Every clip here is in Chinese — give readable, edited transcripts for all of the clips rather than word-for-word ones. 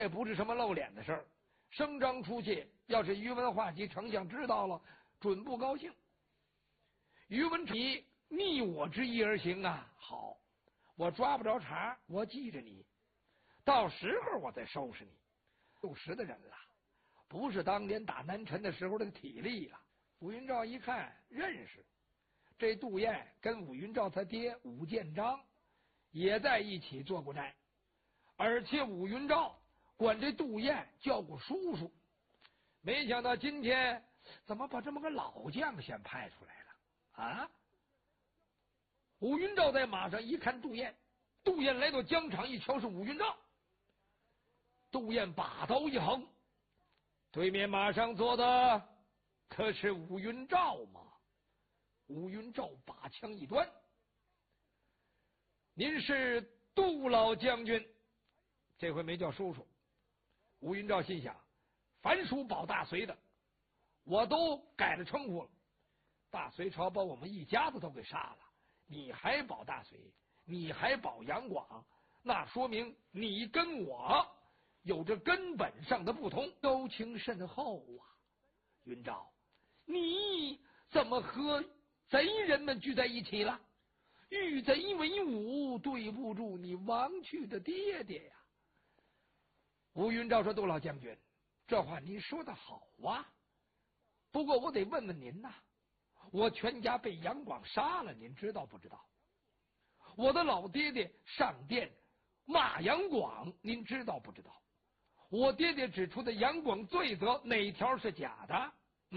这不是什么露脸的事儿，声张出去，要是于文化及丞相知道了，准不高兴。于文你逆我之意而行啊，好，我抓不着茬，我记着你，到时候我再收拾你。60的人了，不是当年打南陈的时候的体力了。武云照一看认识，这杜彦跟武云照他爹武建章也在一起做过战，而且武云照管这杜彦叫过叔叔。没想到今天怎么把这么个老将先派出来了啊？武云照在马上一看杜彦，杜彦来到疆场一瞧是武云照，杜彦把刀一横，对面马上坐的可是武云照吗？武云照把枪一端，您是杜老将军，这回没叫叔叔。武云照心想，凡属保大隋的我都改了称呼了，大隋朝把我们一家子都给杀了，你还保大隋，你还保杨广，那说明你跟我有着根本上的不同，交情甚厚啊。云照，你怎么和贼人们聚在一起了？与贼为伍，对不住你亡去的爹爹呀。吴云照说，杜老将军，这话您说的好啊，不过我得问问您呐，我全家被杨广杀了，您知道不知道？我的老爹爹上殿骂杨广，您知道不知道？我爹爹指出的杨广罪责哪条是假的？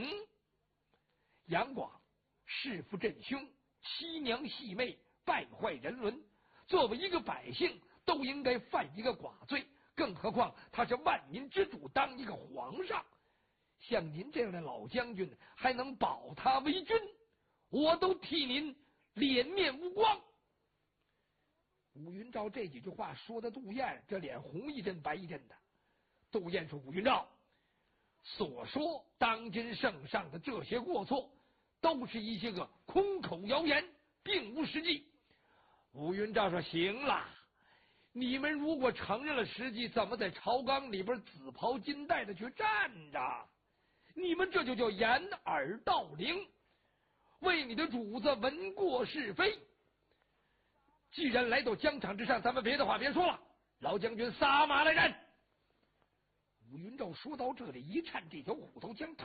杨广弑父震兄，欺娘戏妹，败坏人伦，作为一个百姓都应该犯一个寡罪，更何况他是万民之主，当一个皇上，像您这样的老将军还能保他为君，我都替您脸面无光。武云照这几句话说的杜彦这脸红一阵白一阵的。杜彦说，武云照所说当今圣上的这些过错，都是一些个空口谣言，并无实际。武云照说，行了，你们如果承认了实际，怎么在朝纲里边紫袍金带的去站着？你们这就叫掩耳盗铃，为你的主子闻过是非。既然来到疆场之上，咱们别的话别说了，老将军撒马来战。武云照说到这里一颤，这条虎头枪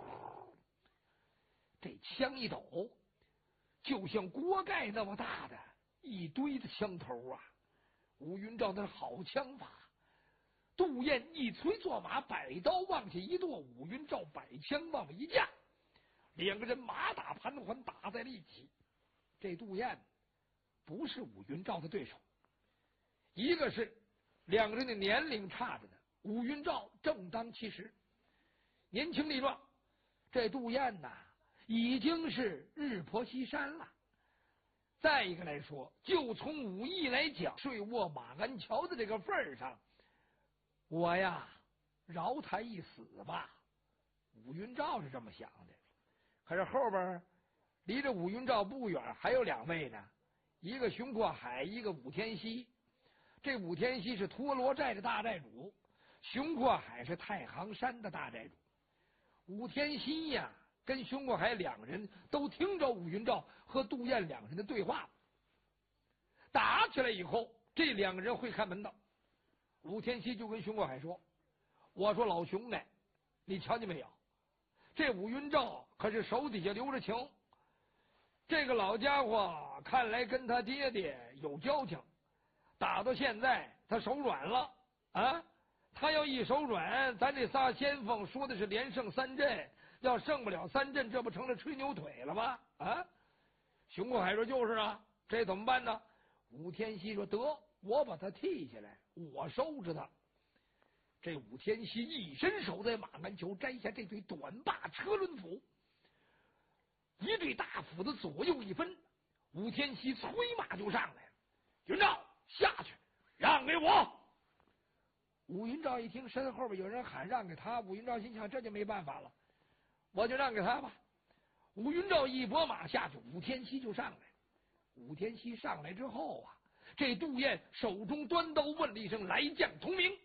这枪一抖，就像锅盖那么大的一堆的枪头啊！武云照那是好枪法，杜彦一催坐马，摆刀往下一跺，武云照摆枪往一架，两个人马打盘桓，打在了一起。这杜彦不是武云照的对手，一个是两个人的年龄差着呢，武云照正当其时，年轻力壮，这杜彦呐已经是日薄西山了。再一个来说，就从武艺来讲，睡卧马鞍桥的这个份儿上，我呀饶他一死吧。武云照是这么想的。可是后边离着武云照不远还有两位呢，一个熊阔海，一个武天锡。这武天锡是陀罗寨的大寨主，熊阔海是太行山的大寨主。武天锡呀跟熊阔海两人都听着武云照和杜彦两人的对话，打起来以后，这两个人会看门道。武天锡就跟熊阔海说，我说老熊呢，你瞧见没有，这武云照可是手底下留着情，这个老家伙看来跟他爹爹有交情，打到现在他手软了啊！他要一手软，咱这仨先锋说的是连胜3阵，要胜不了3阵，这不成了吹牛腿了吗？啊！熊阔海说，就是啊，这怎么办呢？武天锡说，得，我把他替下来，我收拾他。这武天锡一伸手在马鞍桥摘下这对短把车轮斧，一对大斧子左右一分，武天锡催马就上来了。云照下去，让给我。武云照一听身后边有人喊让给他，武云照心想，这就没办法了，我就让给他吧。武云照一拨马下去，武天锡就上来。武天锡上来之后啊，这杜彦手中端刀问了一声，来将同名。